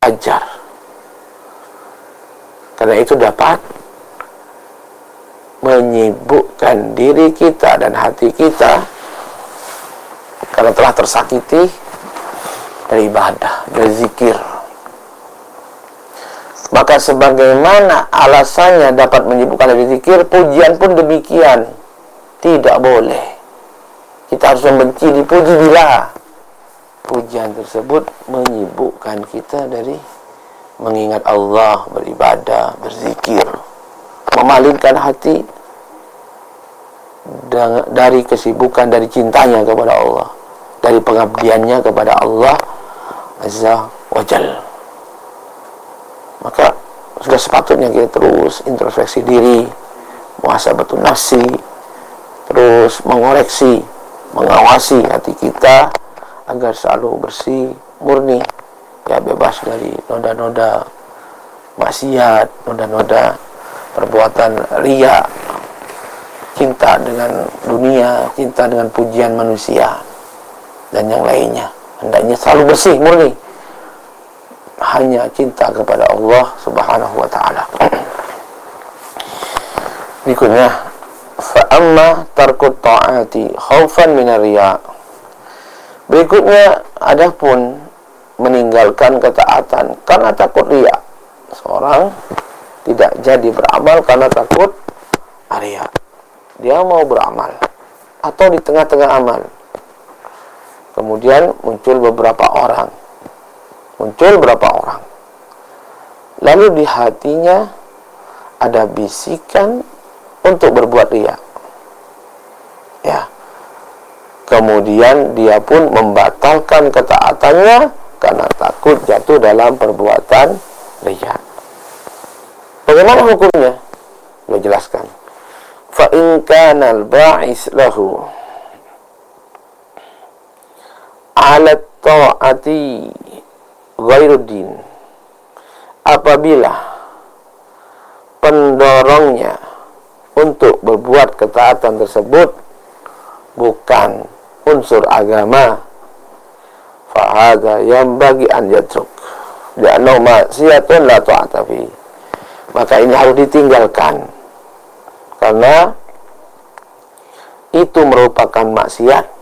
ajar. Karena itu dapat menyibukkan diri kita dan hati kita karena telah tersakiti dari ibadah, dari zikir. Maka sebagaimana alasannya dapat menyibukkan dari zikir, pujian pun demikian. Tidak boleh kita harus membenci dipuji bila pujian tersebut menyibukkan kita dari mengingat Allah, beribadah, berzikir, memalingkan hati dari kesibukan, dari cintanya kepada Allah, dari pengabdiannya kepada Allah Azza wa Jalla. Maka sudah sepatutnya kita terus introspeksi diri, muhasabatun nafsi, terus mengoreksi, mengawasi hati kita agar selalu bersih, murni, ya, bebas dari noda-noda maksiat, noda-noda perbuatan riya, cinta dengan dunia, cinta dengan pujian manusia dan yang lainnya. Hendaknya selalu bersih, murni, hanya cinta kepada Allah Subhanahu wa ta'ala. Berikutnya, fa amma tarkut ta'ati khaufan minar riya. Berikutnya, adapun meninggalkan ketaatan karena takut riya. Seorang tidak jadi beramal karena takut riya. Dia mau beramal atau di tengah-tengah amal, kemudian muncul beberapa orang, lalu di hatinya ada bisikan untuk berbuat riya, ya, kemudian dia pun membatalkan ketaatannya karena takut jatuh dalam perbuatan riya. Bagaimana hukumnya? Beliau jelaskan, fa in kana al-ba'is lahu ala ta'ati ghairuddin, apabila pendorongnya untuk berbuat ketaatan tersebut bukan unsur agama, fahadha yang bagi an yatruk li'annahu ma'siyatun la ta'ata fi, maka ini harus ditinggalkan karena itu merupakan maksiat